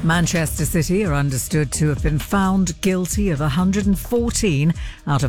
Manchester City are understood to have been found guilty of 114 out of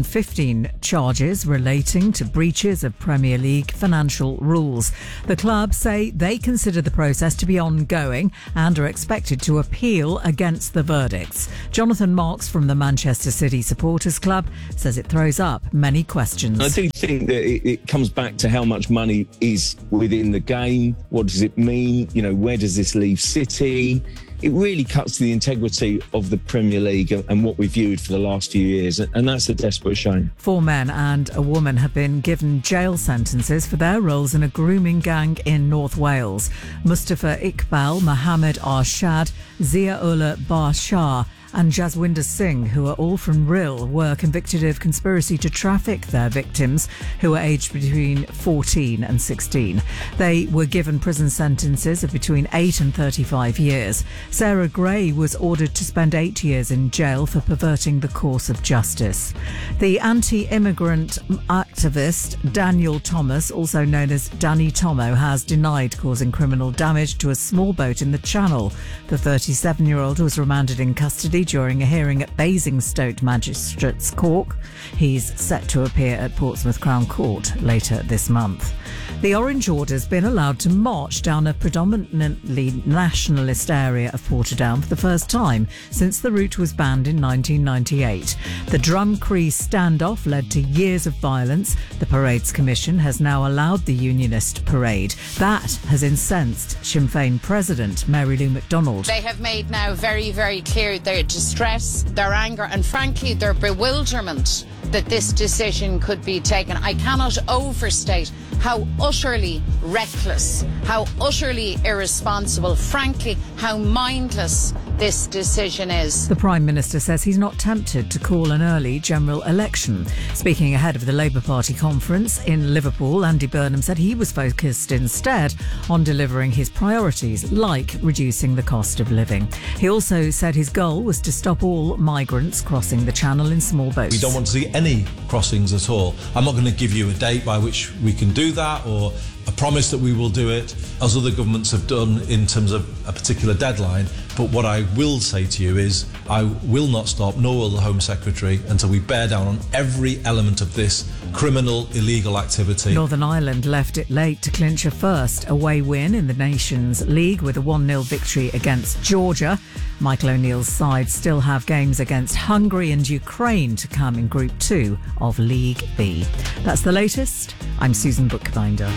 115 charges relating to breaches of Premier League financial rules. The club say they consider the process to be ongoing and are expected to appeal against the verdicts. Jonathan Marks from the Manchester City Supporters Club says it throws up many questions. I do think that it comes back to how much money is within the game. What does it mean? Where does this leave City? It really cuts to the integrity of the Premier League and what we've viewed for the last few years, and that's a desperate shame. 4 men and a woman have been given jail sentences for their roles in a grooming gang in North Wales. Mustafa Iqbal, Mohammed Arshad, Zia-Ullah Bashar and Jaswinder Singh, who are all from Rhyl, were convicted of conspiracy to traffic their victims, who were aged between 14 and 16. They were given prison sentences of between 8 and 35 years. Sarah Gray was ordered to spend 8 years in jail for perverting the course of justice. The anti-immigrant activist Daniel Thomas, also known as Danny Tomo, has denied causing criminal damage to a small boat in the Channel. The 37-year-old was remanded in custody during a hearing at Basingstoke Magistrates Court. He's set to appear at Portsmouth Crown Court later this month. The Orange Order's been allowed to march down a predominantly nationalist area of Portadown for the first time since the route was banned in 1998. The Drumcree standoff led to years of violence. The Parades Commission has now allowed the Unionist parade. That has incensed Sinn Féin President Mary Lou McDonald. They have made now very, very clear their distress, their anger and frankly their bewilderment that this decision could be taken. I cannot overstate how utterly reckless, how utterly irresponsible, frankly, how mindless this decision is. The Prime Minister says he's not tempted to call an early general election. Speaking ahead of the Labour Party conference in Liverpool, Andy Burnham said he was focused instead on delivering his priorities, like reducing the cost of living. He also said his goal was to stop all migrants crossing the Channel in small boats. We don't want to see any crossings at all. I'm not going to give you a date by which we can do that or a promise that we will do it, as other governments have done in terms of a particular deadline. But what I will say to you is I will not stop, nor will the Home Secretary, until we bear down on every element of this criminal, illegal activity. Northern Ireland left it late to clinch a first away win in the Nations League with a 1-0 victory against Georgia. Michael O'Neill's side still have games against Hungary and Ukraine to come in Group 2 of League B. That's the latest. I'm Susan Bookbinder.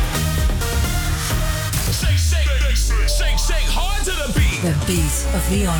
Shake hard to the beat. The beat of the